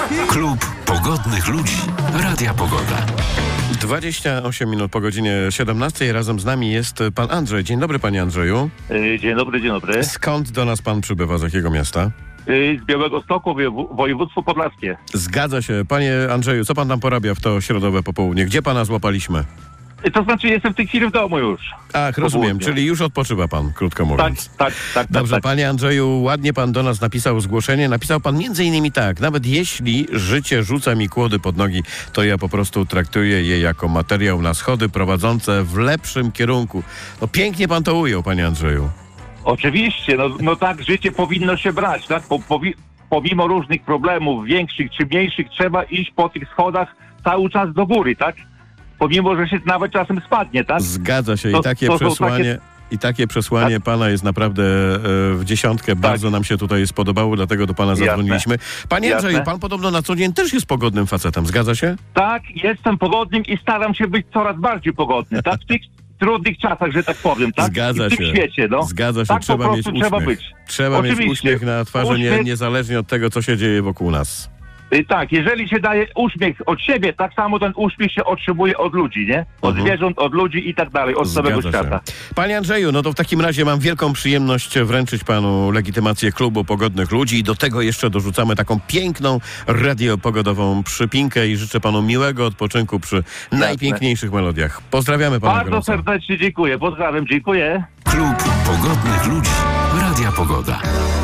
Klub Pogodnych Ludzi Radia Pogoda. 28 minut po godzinie 17. Razem z nami jest pan Andrzej. Dzień dobry, panie Andrzeju. Dzień dobry, dzień dobry. Skąd do nas pan przybywa? Z jakiego miasta? Z Białegostoku, województwo podlaskie. Zgadza się. Panie Andrzeju, co pan tam porabia w to środowe popołudnie? Gdzie pana złapaliśmy? To znaczy jestem w tej chwili w domu już. Ach, rozumiem, czyli już odpoczywa pan, krótko mówiąc. Tak. Dobrze, tak. panie Andrzeju, ładnie pan do nas napisał zgłoszenie. Napisał pan między innymi tak: nawet jeśli życie rzuca mi kłody pod nogi, to ja po prostu traktuję je jako materiał na schody prowadzące w lepszym kierunku. No pięknie pan to ujął, panie Andrzeju. Oczywiście, no tak życie powinno się brać, tak? Pomimo różnych problemów, większych czy mniejszych, trzeba iść po tych schodach cały czas do góry, tak? Pomimo, że się nawet czasem spadnie, tak? Zgadza się. To- I takie to są przesłanie... I takie przesłanie pana jest naprawdę w dziesiątkę. Bardzo nam się tutaj spodobało, dlatego do pana zadzwoniliśmy. Panie Jasne. Andrzeju, pan podobno na co dzień też jest pogodnym facetem, zgadza się? Tak, jestem pogodnym i staram się być coraz bardziej pogodny, tak? W tych trudnych czasach, że tak powiem, tak? Zgadza I w tym się. świecie, no. Zgadza się, Tak trzeba po mieć prostu uśmiech. trzeba być. Trzeba mieć Oczywiście. uśmiech na twarzy, Uśmiech. niezależnie od tego, co się dzieje wokół nas. Tak, jeżeli się daje uśmiech od siebie, tak samo ten uśmiech się otrzymuje od ludzi, nie? Od zwierząt, od ludzi i tak dalej, od całego Zgadza świata. się. Panie Andrzeju, no to w takim razie mam wielką przyjemność wręczyć panu legitymację Klubu Pogodnych Ludzi i do tego jeszcze dorzucamy taką piękną radiopogodową przypinkę i życzę panu miłego odpoczynku przy najpiękniejszych melodiach. Pozdrawiamy pana Bardzo gorąco. serdecznie dziękuję, pozdrawiam, dziękuję. Klub Pogodnych Ludzi Radia Pogoda.